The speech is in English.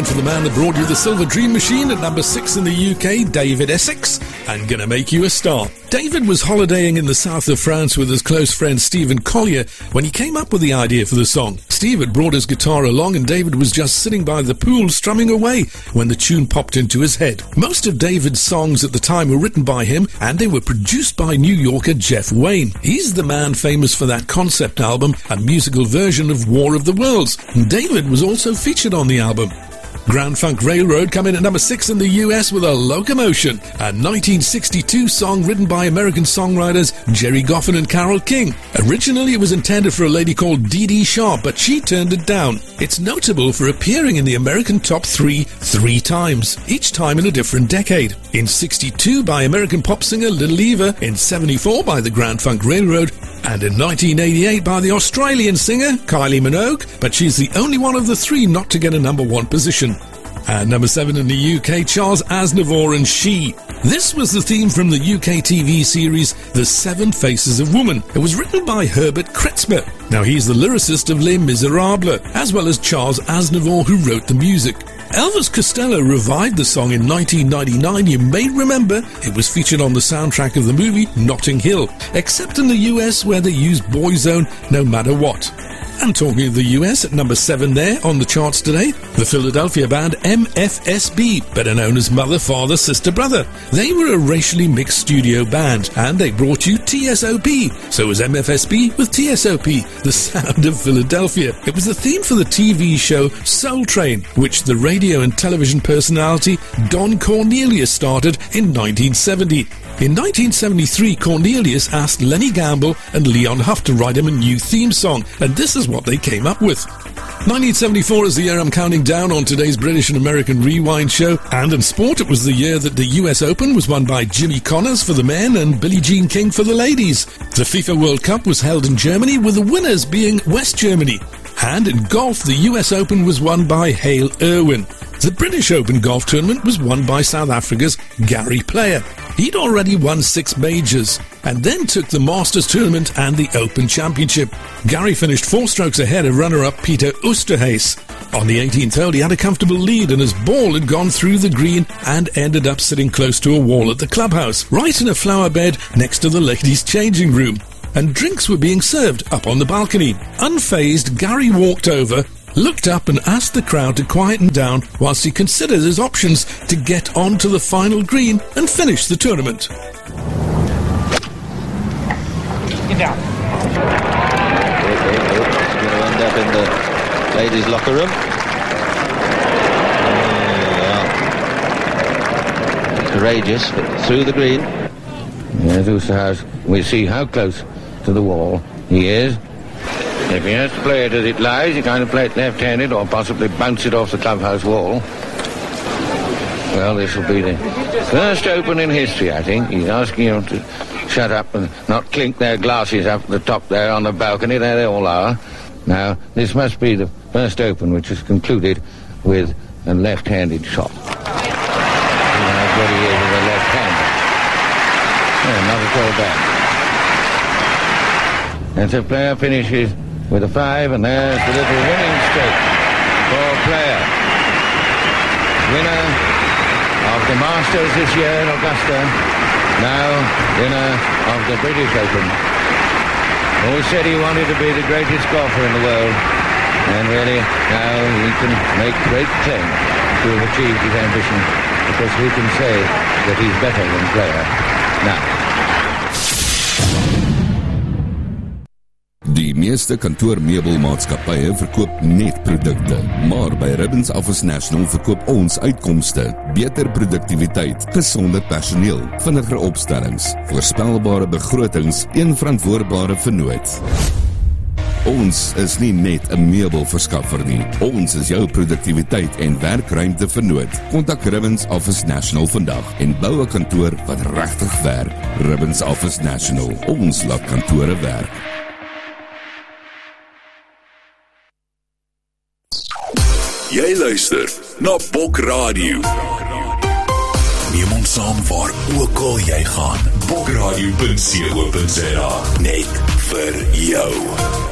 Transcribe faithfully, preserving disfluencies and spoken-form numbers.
time for the man that brought you the Silver Dream Machine at number six in the U K, David Essex, and Gonna Make You a Star. David was holidaying in the south of France with his close friend Stephen Collier when he came up with the idea for the song. Steve had brought his guitar along and David was just sitting by the pool strumming away when the tune popped into his head. Most of David's songs at the time were written by him and they were produced by New Yorker Jeff Wayne. He's the man famous for that concept album and musical version of War of the Worlds. And David was also featured on the album. Grand Funk Railroad come in at number six in the U S with a Locomotion, a nineteen sixty-two song written by American songwriters Jerry Goffin and Carole King. Originally it was intended for a lady called Dee Dee Sharp, but she turned it down. It's notable for appearing in the American top three three times, each time in a different decade. In sixty-two by American pop singer Little Eva, in seventy-four by the Grand Funk Railroad, and in nineteen eighty-eight by the Australian singer Kylie Minogue, but she's the only one of the three not to get a number one position. And number seven in the U K, Charles Aznavour and She. This was the theme from the U K T V series The Seven Faces of Woman. It was written by Herbert Kretzmer. Now he's the lyricist of Les Miserables, as well as Charles Aznavour, who wrote the music. Elvis Costello revived the song in nineteen ninety-nine. You may remember it was featured on the soundtrack of the movie Notting Hill, except in the U S where they used Boyzone No Matter What. And talking of the U S, at number seven there on the charts today, the Philadelphia band M F S B, better known as Mother, Father, Sister, Brother. They were a racially mixed studio band, and they brought you T S O P. So was M F S B with T S O P, the sound of Philadelphia. It was the theme for the T V show Soul Train, which the radio and television personality Don Cornelius started in nineteen seventy. In nineteen seventy-three, Cornelius asked Lenny Gamble and Leon Huff to write him a new theme song, and this is what they came up with. nineteen seventy-four is the year I'm counting down on today's British and American Rewind show, and in sport it was the year that the U S Open was won by Jimmy Connors for the men and Billie Jean King for the ladies. The FIFA World Cup was held in Germany, with the winners being West Germany. And in golf, the U S Open was won by Hale Irwin. The British Open golf tournament was won by South Africa's Gary Player. He'd already won six majors, and then took the Masters tournament and the Open Championship. Gary finished four strokes ahead of runner-up Peter Oosterhuis. On the eighteenth hole, he had a comfortable lead, and his ball had gone through the green and ended up sitting close to a wall at the clubhouse, right in a flower bed next to the ladies' changing room. And drinks were being served up on the balcony. Unfazed, Gary walked over, looked up and asked the crowd to quieten down whilst he considered his options to get onto the final green and finish the tournament. Get down. It's going to end up in the ladies' locker room. Oh, yeah. Courageous, but through the green. Yes, Oosterhuis. We see how close to the wall he is. If he has to play it as it lies, he can either play it left-handed or possibly bounce it off the clubhouse wall. Well, this will be the first Open in history, I think. He's asking you to shut up and not clink their glasses up at the top there on the balcony. There they all are. Now, this must be the first Open which is concluded with a left-handed shot. See how good he is with a left-hander. Oh, not at all bad. And so player finishes with a five, and there's the little winning stroke for player. Winner of the Masters this year in Augusta, now winner of the British Open. Always said he wanted to be the greatest golfer in the world, and really now he can make great claim to have achieved his ambition, because we can say that he's better than player now. Die meeste kantoormeubelmaatskappye verkoop net produkte, maar by Ribbons Office National verkoop ons uitkomste, beter produktiwiteit, gesonde personeel, vinniger opstellings, voorspelbare begrotings, een verantwoordbare vennoot. Ons is nie net 'n meubelverskaffer nie, ons is jou produktiwiteit en werkruimte vennoot. Kontak Ribbons Office National vandag en bou 'n kantoor wat regtig werk. Ribbons Office National, ons laat kantore werk. Jy luister na Bok Radio. Neem ons saam waar ook al jy gaan. bokradio punt co punt za, net vir jou.